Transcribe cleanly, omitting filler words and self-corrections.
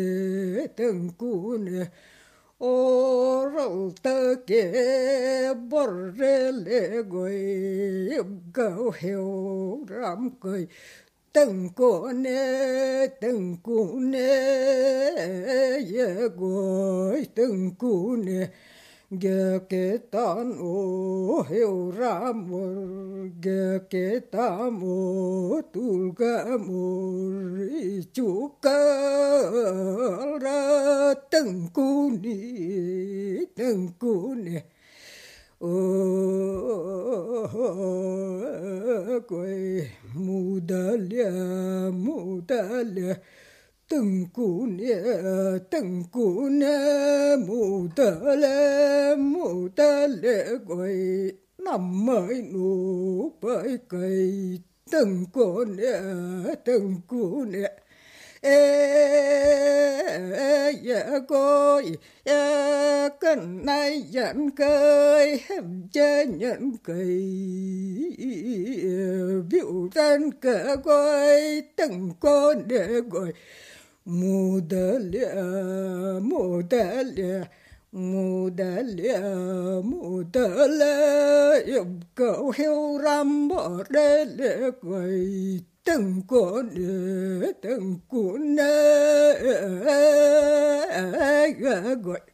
từng cú nè ô râu tơ kê bor rê lê goi gấu heo ram cười từng cú nè ye goi từng cú nè ge ke tan o heo ram ge ke tam o tul ga mor chu ka ra từng cú nè ô quay mu da lia từng cú nè mu da lia quay nằm mới nụ bởi cây từng cú nè dạ coi cần nay dẫn cây hem chơi nhận cây biểu tan cả coi từng con để gọi mù đà lệ yêu cầu heo ram bỏ đê lệ gọi từng con nè gọi